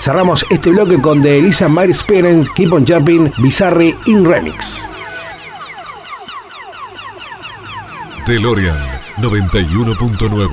Cerramos este bloque con The Elisa Mary Experience, Keep on Jumping, Bizarre in Remix. DeLorean 91.9